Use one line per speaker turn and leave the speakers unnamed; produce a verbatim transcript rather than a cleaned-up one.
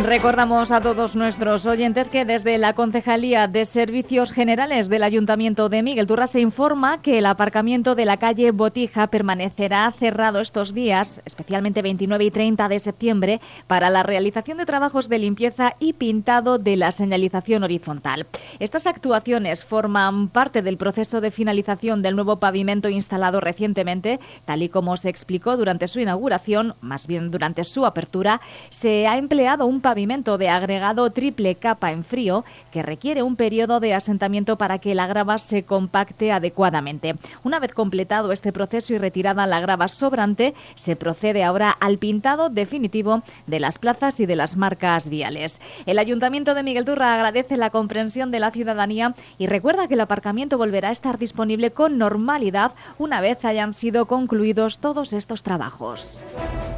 Recordamos a todos nuestros oyentes que desde la Concejalía de Servicios Generales del Ayuntamiento de Miguel Turra se informa que el aparcamiento de la calle Botija permanecerá cerrado estos días, especialmente veintinueve y treinta de septiembre, para la realización de trabajos de limpieza y pintado de la señalización horizontal. Estas actuaciones forman parte del proceso de finalización del nuevo pavimento instalado recientemente, tal y como se explicó durante su inauguración, más bien durante su apertura. Se ha empleado un pavimento de agregado triple capa en frío que requiere un periodo de asentamiento para que la grava se compacte adecuadamente. Una vez completado este proceso y retirada la grava sobrante, se procede ahora al pintado definitivo de las plazas y de las marcas viales. El Ayuntamiento de Miguel Turra agradece la comprensión de la ciudadanía y recuerda que el aparcamiento volverá a estar disponible con normalidad una vez hayan sido concluidos todos estos trabajos.